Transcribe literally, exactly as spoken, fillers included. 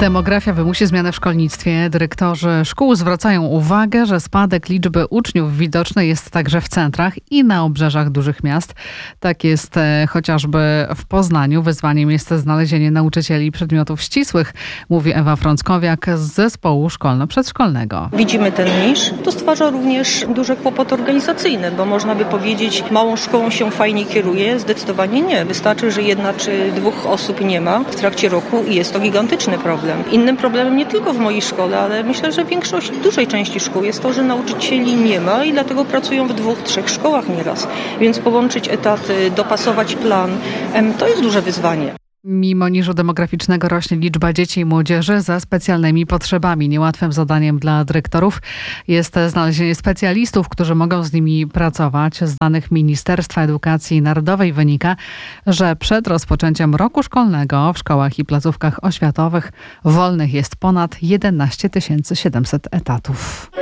Demografia wymusi zmianę w szkolnictwie. Dyrektorzy szkół zwracają uwagę, że spadek liczby uczniów widoczny jest także w centrach i na obrzeżach dużych miast. Tak jest e, chociażby w Poznaniu. Wyzwaniem jest znalezienie nauczycieli przedmiotów ścisłych, mówi Ewa Frąckowiak z zespołu szkolno-przedszkolnego. Widzimy ten niż. To stwarza również duże kłopoty organizacyjne, bo można by powiedzieć, małą szkołą się fajnie kieruje. Zdecydowanie nie. Wystarczy, że jedna czy dwóch osób nie ma w trakcie roku i jest to gigantyczny problem. Innym problemem nie tylko w mojej szkole, ale myślę, że większość, dużej części szkół jest to, że nauczycieli nie ma i dlatego pracują w dwóch, trzech szkołach nieraz. Więc połączyć etaty, dopasować plan, to jest duże wyzwanie. Mimo niżu demograficznego rośnie liczba dzieci i młodzieży ze specjalnymi potrzebami. Niełatwym zadaniem dla dyrektorów jest znalezienie specjalistów, którzy mogą z nimi pracować. Z danych Ministerstwa Edukacji Narodowej wynika, że przed rozpoczęciem roku szkolnego w szkołach i placówkach oświatowych wolnych jest ponad jedenaście tysięcy siedemset etatów.